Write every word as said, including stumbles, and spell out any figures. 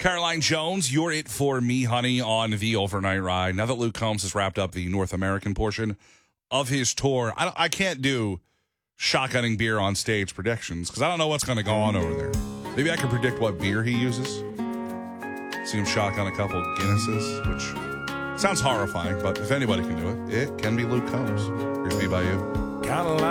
Caroline Jones, you're it for me, honey, on the overnight ride. Now that Luke Combs has wrapped up the North American portion of his tour, I, I can't do shotgunning beer on stage predictions because I don't know what's going to go on over there. Maybe I can predict what beer he uses. See him shotgun a couple Guinnesses, which sounds horrifying, but if anybody can do it, it can be Luke Combs. Here's Me By You. Kind of like